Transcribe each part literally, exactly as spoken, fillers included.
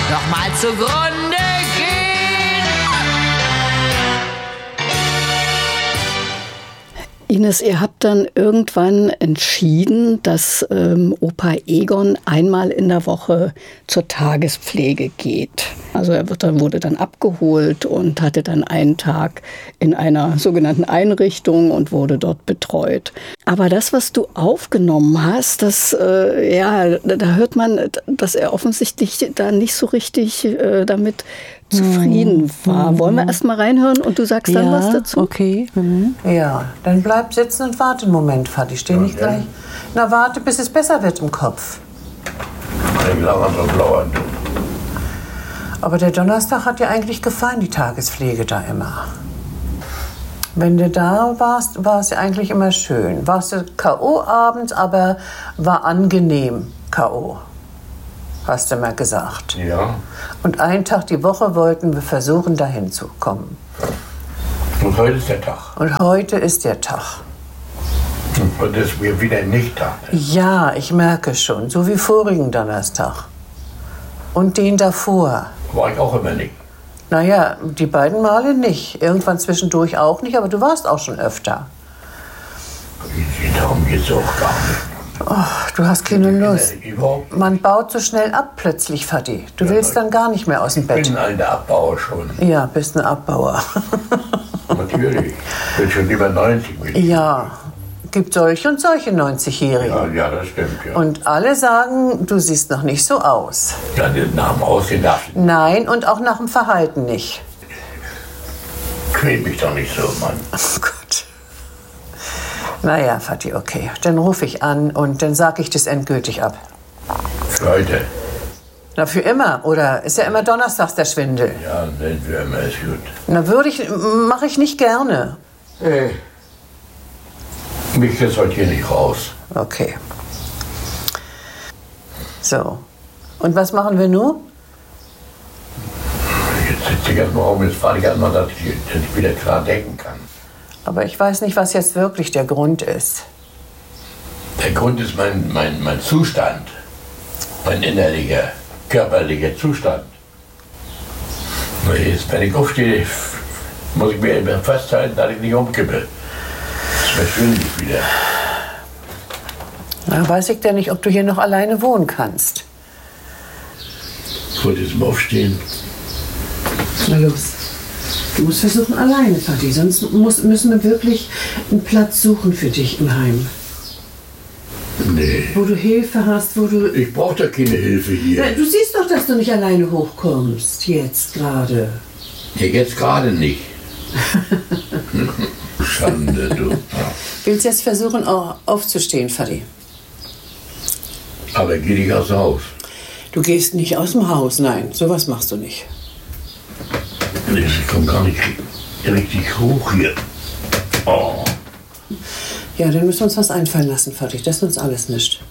nochmal zugrunde gehen. Ines, ihr habt dann irgendwann entschieden, dass ähm, Opa Egon einmal in der Woche zur Tagespflege geht. Also er wird dann, wurde dann abgeholt und hatte dann einen Tag in einer sogenannten Einrichtung und wurde dort betreut. Aber das, was du aufgenommen hast, das, äh, ja, da hört man, dass er offensichtlich da nicht so richtig äh, damit zufrieden war. Wollen wir erst mal reinhören und du sagst dann ja, was dazu? Okay. Mhm. Ja, dann bleib sitzen und warte einen Moment, Vati. Steh nicht gleich. Na, warte, bis es besser wird im Kopf. Aber der Donnerstag hat dir eigentlich gefallen, die Tagespflege da immer. Wenn du da warst, war es ja eigentlich immer schön. Warst du K O abends, aber war angenehm K O. Hast du mal gesagt. Ja. Und einen Tag die Woche wollten wir versuchen, dahin zu kommen. Und heute ist der Tag. Und heute ist der Tag. Und heute ist mir wieder nicht Tag. Ja, ich merke schon. So wie vorigen Donnerstag. Und den davor. War ich auch immer nicht. Naja, die beiden Male nicht. Irgendwann zwischendurch auch nicht, aber du warst auch schon öfter. Darum geht es auch gar nicht. Oh, du hast keine Lust. Man baut so schnell ab plötzlich, Vati. Du Ja, willst dann gar nicht mehr aus dem Ich Bett. bin ein Abbauer schon. Ja, bist ein Abbauer. Natürlich. Ich bin schon über neunzig. Mit. Ja, gibt solche und solche neunzigjährige. Ja, ja, das stimmt, ja. Und alle sagen, du siehst noch nicht so aus. Ja, nach dem Aussehen darf ich. Nein, und auch nach dem Verhalten nicht. Quäl mich doch nicht so, Mann. Oh Gott. Naja, Vati, okay. Dann rufe ich an und dann sag ich das endgültig ab. Für heute. Na, für immer, oder? Ist ja immer donnerstags der Schwindel. Ja, nennen wir immer, ist gut. Na, würde ich, mache ich nicht gerne. Hey. Mich geht's heute hier nicht raus. Okay. So. Und was machen wir nun? Jetzt sitze ich erstmal rum, jetzt fahre ich erstmal, dass ich, dass ich wieder klar denken kann. Aber ich weiß nicht, was jetzt wirklich der Grund ist. Der Grund ist mein, mein, mein Zustand. Mein innerlicher, körperlicher Zustand. Jetzt, wenn ich aufstehe, muss ich mir immer festhalten, dass ich nicht umkippe. Das verschwinde ich wieder. Na, weiß ich denn nicht, ob du hier noch alleine wohnen kannst. Vor diesem Aufstehen. Na los. Du musst versuchen, alleine, Vati. Sonst muss, müssen wir wirklich einen Platz suchen für dich im Heim. Nee. Wo du Hilfe hast, wo du... Ich brauche da keine Hilfe hier. Na, du siehst doch, dass du nicht alleine hochkommst. Jetzt gerade. Ja, jetzt gerade nicht. Schande, du. Willst jetzt versuchen, auch aufzustehen, Vati? Aber geh nicht aus dem Haus. Du gehst nicht aus dem Haus, nein. Sowas machst du nicht. Ich komme gar nicht richtig hoch hier. Oh. Ja, dann müssen wir uns was einfallen lassen, Vati. Das nützt alles nicht.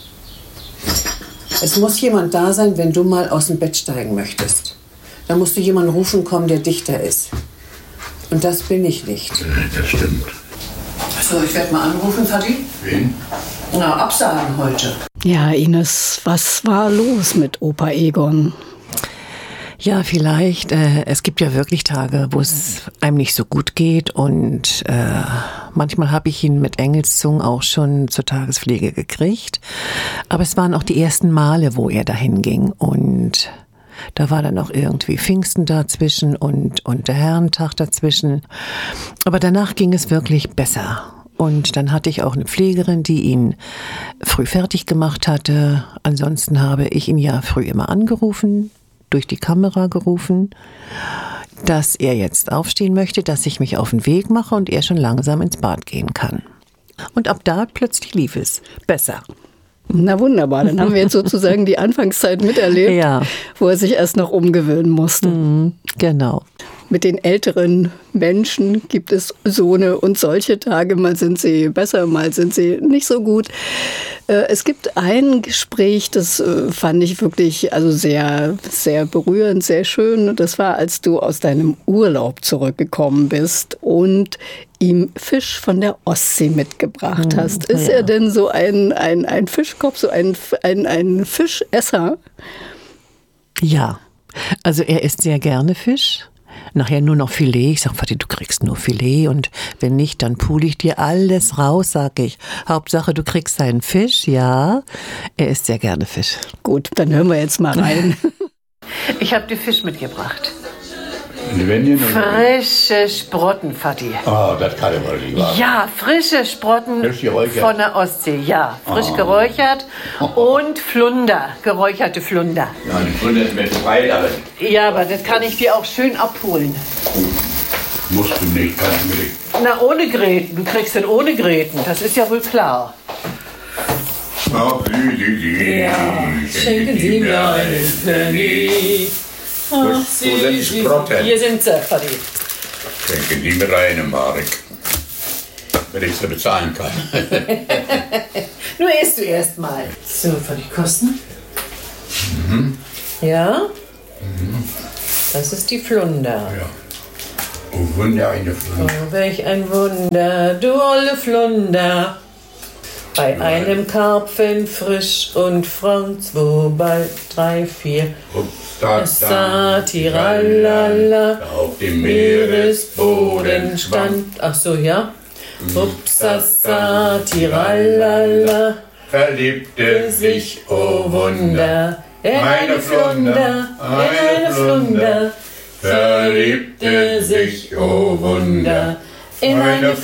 Es muss jemand da sein, wenn du mal aus dem Bett steigen möchtest. Da musst du jemanden rufen kommen, der dichter ist. Und das bin ich nicht. Das stimmt. So, ich werde mal anrufen, Vati. Wen? Na, absagen heute. Ja, Ines, was war los mit Opa Egon? Ja, vielleicht. Äh, es gibt ja wirklich Tage, wo es einem nicht so gut geht und äh, manchmal habe ich ihn mit Engelszungen auch schon zur Tagespflege gekriegt. Aber es waren auch die ersten Male, wo er dahin ging und da war dann auch irgendwie Pfingsten dazwischen und, und der Herrentag dazwischen. Aber danach ging es wirklich besser. Und dann hatte ich auch eine Pflegerin, die ihn früh fertig gemacht hatte. Ansonsten habe ich ihn ja früh immer angerufen, durch die Kamera gerufen, dass er jetzt aufstehen möchte, dass ich mich auf den Weg mache und er schon langsam ins Bad gehen kann. Und ab da plötzlich lief es besser. Na wunderbar, dann haben wir jetzt sozusagen die Anfangszeit miterlebt, Ja. wo er sich erst noch umgewöhnen musste. Mhm, genau. Mit den älteren Menschen gibt es so eine und solche Tage. Mal sind sie besser, mal sind sie nicht so gut. Es gibt ein Gespräch, das fand ich wirklich also sehr, sehr berührend, sehr schön. Das war, als du aus deinem Urlaub zurückgekommen bist und ihm Fisch von der Ostsee mitgebracht hast. Ist ja. er denn so ein, ein, ein Fischkopf, so ein, ein, ein Fischesser? Ja. Also er isst sehr gerne Fisch. Nachher nur noch Filet. Ich sag, Vati, du kriegst nur Filet und wenn nicht, dann pule ich dir alles raus, sag ich. Hauptsache, du kriegst deinen Fisch, ja. Er isst sehr gerne Fisch. Gut, dann hören wir jetzt mal rein. Ich habe dir Fisch mitgebracht. Lebendigen oder? Frische Sprotten, Vati. Oh, das kann ich wohl lieber. Ja, frische Sprotten Frisch geräuchert. von der Ostsee. Ja, frisch Oh. geräuchert und Flunder, geräucherte Flunder. Ja, die Funde ist mit frei, aber Ja, aber das kann ich dir auch schön abholen. musst du nicht, kann ich mir nicht. Na, ohne Gräten. Du kriegst den ohne Gräten. Das ist ja wohl klar. Ach, sie, sie, sie. Ja, schenken Sie mir einen Penny. Wo, wo sind die Sprotten? Hier sind sie, Vati. Schenken die mir eine Mark. Wenn ich sie bezahlen kann. Nur isst du erst mal. So, Vati, kosten? Mhm. Ja? Das ist die Flunder. Ja. Oh, Wunder, eine Funde. Oh, welch ein Wunder, du olle Flunder. Bei einem Karpfen frisch und frank, zwei, bald drei, vier. Ups, Sa, tiralala, auf dem Meeresboden stand. Ach so, ja. Upsasa, tiralala, verliebte sich, oh Wunder, in eine Flunder, in eine Flunder, verliebte sich, oh Wunder, in eine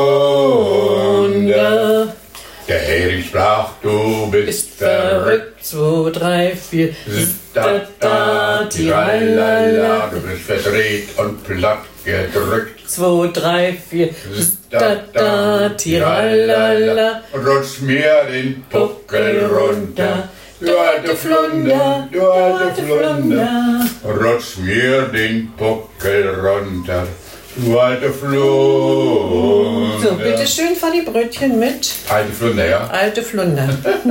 Flunder. Der Hering sprach, du bist Ist verrückt. verrückt, zwei, drei, vier. Da, da, tiralala, du bist verdreht und platt gedrückt. Zwei, drei, vier. Da, da, tiralala. Rutsch mir den Puckel runter. Du alte Flunder, du alte Flunder. Rutsch mir den Puckel runter. Du alte Flunder. So, bitteschön, fahr die Brötchen mit. Alte Flunder, ja? Alte Flunder.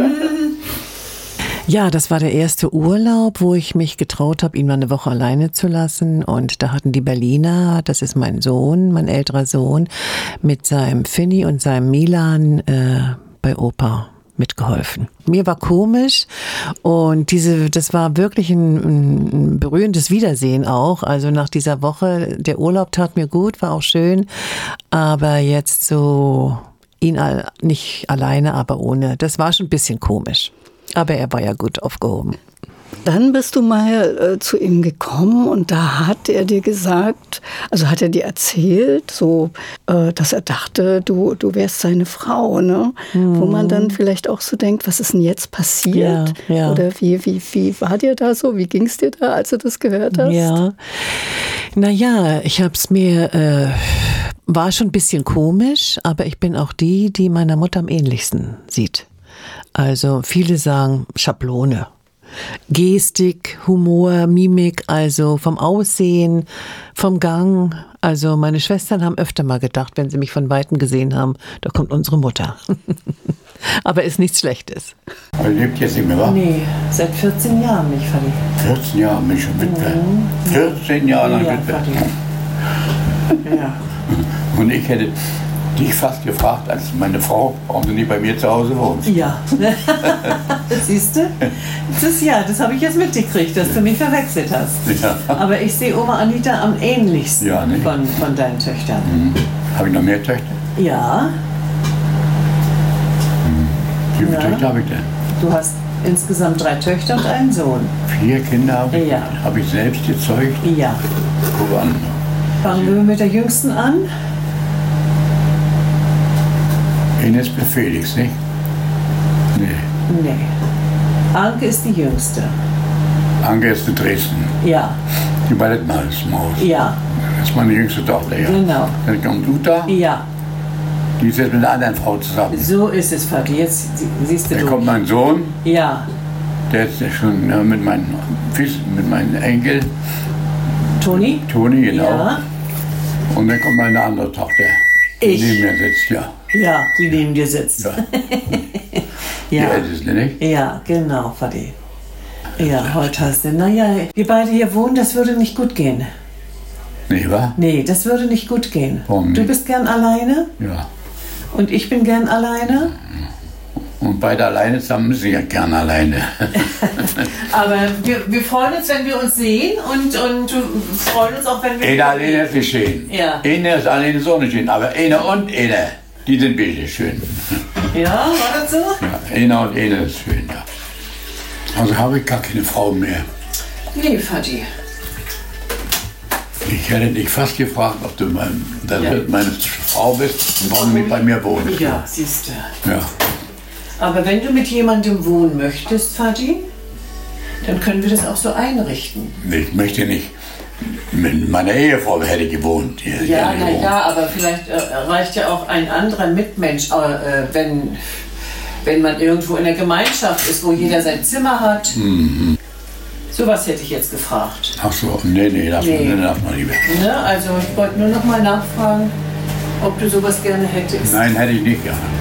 Ja, das war der erste Urlaub, wo ich mich getraut habe, ihn mal eine Woche alleine zu lassen. Und da hatten die Berliner, das ist mein Sohn, mein älterer Sohn, mit seinem Finny und seinem Milan äh, bei Opa mitgeholfen. Mir war komisch und diese, das war wirklich ein, ein berührendes Wiedersehen auch. Also nach dieser Woche, der Urlaub tat mir gut, war auch schön, aber jetzt so ihn all, nicht alleine, aber ohne, das war schon ein bisschen komisch. Aber er war ja gut aufgehoben. Dann bist du mal äh, zu ihm gekommen und da hat er dir gesagt, also hat er dir erzählt, so, äh, dass er dachte, du, du wärst seine Frau, ne? Mhm. Wo man dann vielleicht auch so denkt, was ist denn jetzt passiert? Ja, ja. Oder wie, wie, wie war dir da so? Wie ging es dir da, als du das gehört hast? Ja, naja, ich habe es mir, äh, war schon ein bisschen komisch, aber ich bin auch die, die meiner Mutter am ähnlichsten sieht. Also viele sagen Schablone. Gestik, Humor, Mimik, also vom Aussehen, vom Gang. Also meine Schwestern haben öfter mal gedacht, wenn sie mich von Weitem gesehen haben, da kommt unsere Mutter. Aber ist nichts Schlechtes. Er lebt jetzt nicht mehr, wa? Nee, seit vierzehn Jahren nicht verliebt. vierzehn Jahre bin ich schon Witwe. vierzehn Jahre lang Ja, Witwe. Vati. Ja. Und ich hätte dich fast gefragt, als meine Frau, warum du nicht bei mir zu Hause wohnst. Ja. Siehst du? Das, ja, das habe ich jetzt mitgekriegt, dass du mich verwechselt hast. Ja. Aber ich sehe Oma Anita am ähnlichsten Ja, ne? von, von deinen Töchtern. Mhm. Habe ich noch mehr Töchter? Ja, Wie viele Ja. Töchter habe ich denn? du hast insgesamt drei Töchter und einen Sohn. Vier Kinder habe ich, Ja. habe ich selbst gezeugt. Ja. Guck an. Fangen wir mit der Jüngsten an. Ines bei Felix, nicht? Nee. Nee. Anke ist die Jüngste. Anke ist in Dresden. Ja, Die ballet mal im Haus. ja, Das ist meine jüngste Tochter, ja. genau. Dann kommt Uta, Ja, die ist jetzt mit einer anderen Frau zusammen. so ist es, Vati. Jetzt siehst du Dann du. kommt mein Sohn, Ja, der ist ja schon ja, mit meinem mit meinem Enkel, Toni? Toni, genau. Ja, Und dann kommt meine andere Tochter, die Ich. neben mir sitzt, ja. ja, die neben dir sitzt. ja. Die Ja, älteste, nicht? ja, genau, Vati. Ja, heute hast du. Naja, wir beide hier wohnen, das würde nicht gut gehen. Nee, wa? Nee, das würde nicht gut gehen. Warum Du nicht? bist gern alleine Ja. und ich bin gern alleine. Und beide alleine zusammen sind ja gern alleine. Aber wir, wir freuen uns, wenn wir uns sehen und, und freuen uns auch, wenn wir... Einer alleine ist nicht schön. Ja. Einer ist alleine so nicht schön, aber einer und einer, die sind wirklich schön. Ja, war das so? Ja, einer und einer ist schön, ja. Also habe ich gar keine Frau mehr. Nee, Vati. Ich hätte dich fast gefragt, ob du mein, das Ja. meine Frau bist und warum du nicht bei mir wohnst. Ja, siehst du. Ja. Aber wenn du mit jemandem wohnen möchtest, Vati, dann können wir das auch so einrichten. Ich möchte nicht. Mit meiner Ehefrau hätte ich gewohnt. Hier, Ja, hier na gewohnt. ja, aber vielleicht äh, reicht ja auch ein anderer Mitmensch, äh, wenn, wenn man irgendwo in der Gemeinschaft ist, wo jeder sein Zimmer hat. Mhm. Sowas hätte ich jetzt gefragt. Ach so, nee, nee, lass Nee. mal, nee, lass mal lieber. Ne? Also ich wollte nur noch mal nachfragen, ob du sowas gerne hättest. Nein, hätte ich nicht gehabt.